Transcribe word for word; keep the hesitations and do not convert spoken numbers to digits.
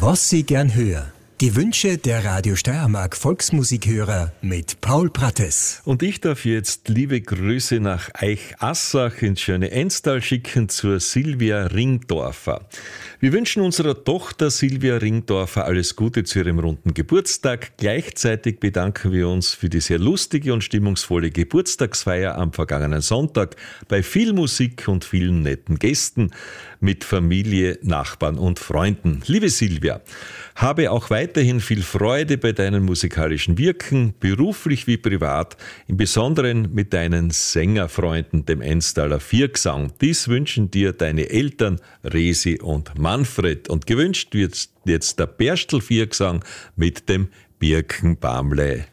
Was Sie gern hören. Die Wünsche der Radio Steiermark Volksmusikhörer mit Paul Prattes. Und ich darf jetzt liebe Grüße nach Eichassach ins schöne Enstal schicken zur Silvia Ringdorfer. Wir wünschen unserer Tochter Silvia Ringdorfer alles Gute zu ihrem runden Geburtstag. Gleichzeitig bedanken wir uns für die sehr lustige und stimmungsvolle Geburtstagsfeier am vergangenen Sonntag bei viel Musik und vielen netten Gästen mit Familie, Nachbarn und Freunden. Liebe Silvia, habe auch weiterhin viel Freude bei deinem musikalischen Wirken, beruflich wie privat, im Besonderen mit deinen Sängerfreunden, dem Enstaler Viergesang. Dies wünschen dir deine Eltern Resi und Manfred. Und gewünscht wird jetzt der Berstl Viergesang mit dem Birkenbamle.